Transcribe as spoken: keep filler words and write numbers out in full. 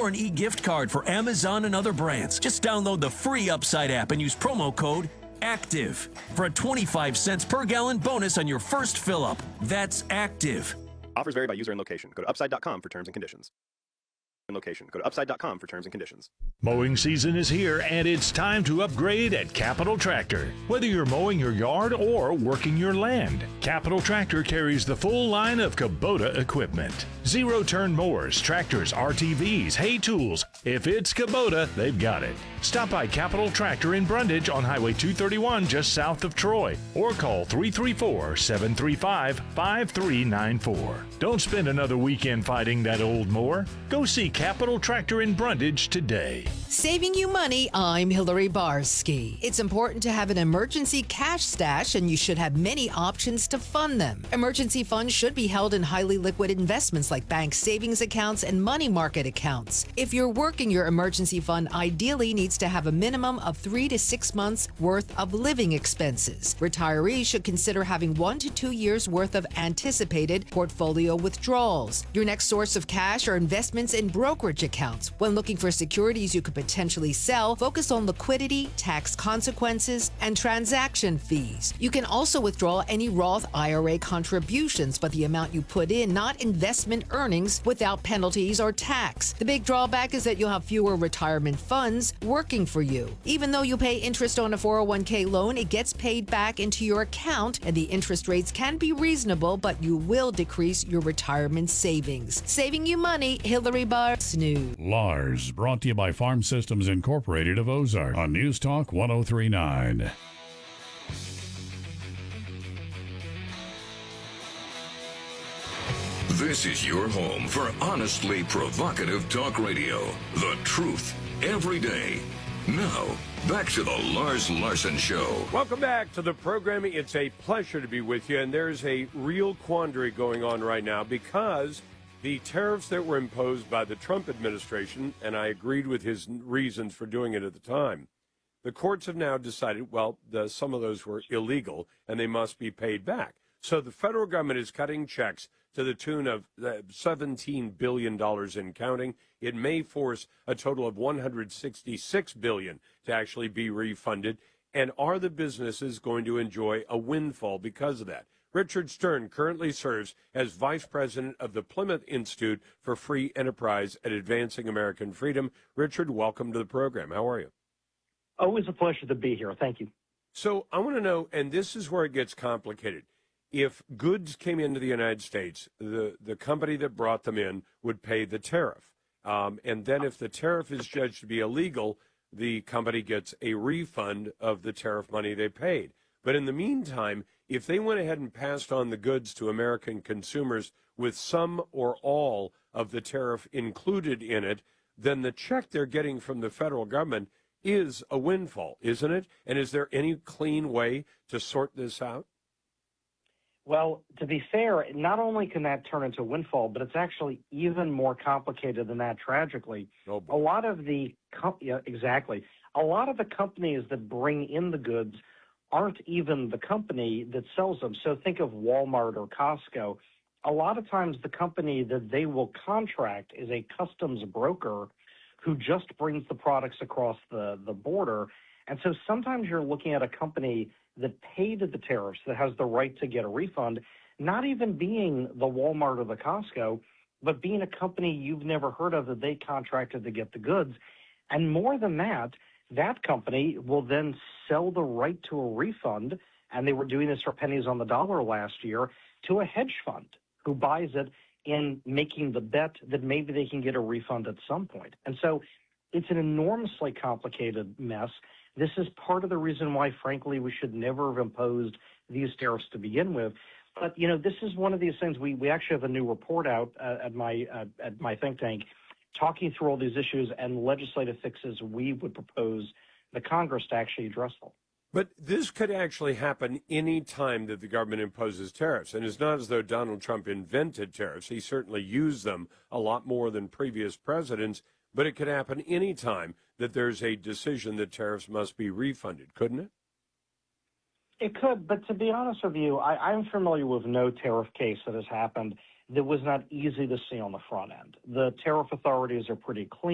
or an e-gift card for Amazon and other brands. Just download the free Upside app and use promo code ACTIVE for a twenty-five cents per gallon bonus on your first fill-up. That's ACTIVE. Offers vary by user and location. Go to upside dot com for terms and conditions. Location. Go to upside dot com for terms and conditions. Mowing season is here, and it's time to upgrade at Capital Tractor. Whether you're mowing your yard or working your land, Capital Tractor carries the full line of Kubota equipment. Zero-turn mowers, tractors, R T Vs, hay tools. If it's Kubota, they've got it. Stop by Capital Tractor in Brundage on Highway two thirty-one just south of Troy, or call three three four, seven three five, five three nine four. Don't spend another weekend fighting that old mower. Go see Capital Tractor in Brundage today. Saving you money, I'm Hillary Barsky. It's important to have an emergency cash stash, and you should have many options to fund them. Emergency funds should be held in highly liquid investments like bank savings accounts and money market accounts. If you're working, your emergency fund ideally needs to have a minimum of three to six months worth of living expenses. Retirees should consider having one to two years worth of anticipated portfolio withdrawals. Your next source of cash are investments in brokerage accounts. When looking for securities you could potentially sell, focus on liquidity, tax consequences, and transaction fees. You can also withdraw any Roth I R A contributions, but the amount you put in, not investment earnings, without penalties or tax. The big drawback is that you'll have fewer retirement funds working for you. Even though you pay interest on a four oh one k loan, it gets paid back into your account, and the interest rates can be reasonable, but you will decrease your retirement savings. Saving you money, Hillary Bars News. Lars, brought to you by Farm Systems Incorporated of Ozark on News Talk one oh three point nine. This is your home for honestly provocative talk radio. The truth every day. Now, back to the Lars Larson Show. Welcome back to the program. It's a pleasure to be with you, and there's a real quandary going on right now because the tariffs that were imposed by the Trump administration, and I agreed with his reasons for doing it at the time, the courts have now decided, well, the, some of those were illegal, and they must be paid back. So the federal government is cutting checks to the tune of seventeen billion dollars and counting. It may force a total of one hundred sixty-six billion dollars to actually be refunded. And are the businesses going to enjoy a windfall because of that? Richard Stern currently serves as vice president of the Plymouth Institute for Free Enterprise at Advancing American Freedom. Richard, welcome to the program. How are you? Always a pleasure to be here. Thank you. So I want to know, and this is where it gets complicated. If goods came into the United States, the, the company that brought them in would pay the tariff. Um, and then if the tariff is judged to be illegal, the company gets a refund of the tariff money they paid. But in the meantime, if they went ahead and passed on the goods to American consumers with some or all of the tariff included in it, then the check they're getting from the federal government is a windfall, isn't it? And is there any clean way to sort this out? Well, to be fair, not only can that turn into a windfall, but it's actually even more complicated than that, tragically. Oh, a lot of the, com- yeah, exactly. A lot of the companies that bring in the goods aren't even the company that sells them. So think of Walmart or Costco. A lot of times the company that they will contract is a customs broker who just brings the products across the, the border. And so sometimes you're looking at a company that paid the tariffs, that has the right to get a refund, not even being the Walmart or the Costco, but being a company you've never heard of that they contracted to get the goods. And more than that, that company will then sell the right to a refund, and they were doing this for pennies on the dollar last year, to a hedge fund who buys it in making the bet that maybe they can get a refund at some point. And so it's an enormously complicated mess. This is part of the reason why, frankly, we should never have imposed these tariffs to begin with. But, you know, this is one of these things. We, we actually have a new report out uh, at my uh, at my think tank talking through all these issues and legislative fixes we would propose the Congress to actually address them. But this could actually happen any time that the government imposes tariffs. And it's not as though Donald Trump invented tariffs. He certainly used them a lot more than previous presidents. But it could happen any time that there's a decision that tariffs must be refunded, couldn't it? It could, but to be honest with you, I, I'm familiar with no tariff case that has happened that was not easy to see on the front end. The tariff authorities are pretty clean.